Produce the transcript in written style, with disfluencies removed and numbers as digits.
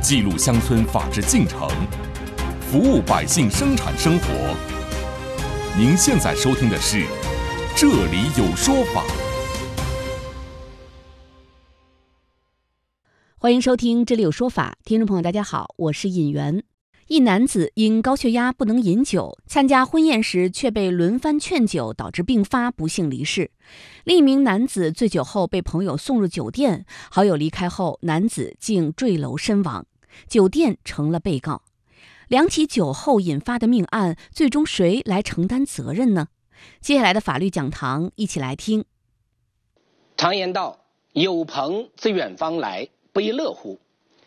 记录乡村法治进程，服务百姓生产生活。您现在收听的是《这里有说法》。 欢迎收听《这里有说法》，听众朋友大家好，我是尹媛。一男子因高血压不能饮酒，参加婚宴时却被轮番劝酒，导致病发，不幸离世。另一名男子醉酒后被朋友送入酒店，好友离开后，男子竟坠楼身亡，酒店成了被告。两起酒后引发的命案，最终谁来承担责任呢？接下来的法律讲堂，一起来听。 常言道，有朋自远方来，不亦乐乎。